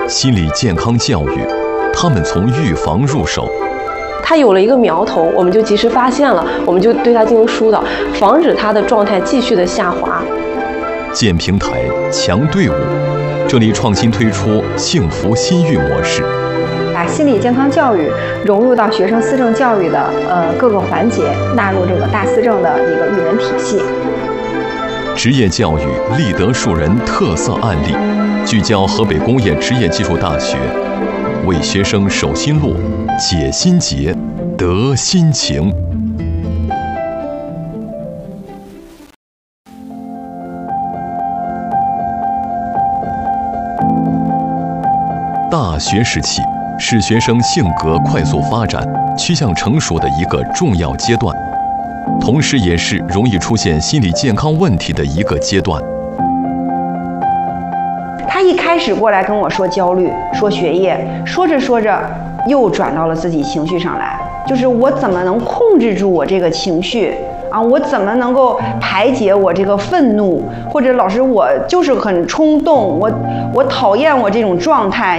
心理健康教育，他们从预防入手。 他有了一个苗头，我们就及时发现了，我们就对他进行疏导，防止他的状态继续的下滑。 建平台强队伍，这里创新推出幸福心育模式， 把心理健康教育融入到学生思政教育的各个环节，纳入这个大思政的一个育人体系。 职业教育立德树人特色案例，聚焦河北工业职业技术大学，为学生守心路，解心结，得心情。大学时期是学生性格快速发展、趋向成熟的一个重要阶段，同时也是容易出现心理健康问题的一个阶段。 他一开始过来跟我说焦虑，说学业，说着说着又转到了自己情绪上来，就是我怎么能控制住我这个情绪啊？我怎么能够排解我这个愤怒？或者老师，我就是很冲动，我讨厌我这种状态。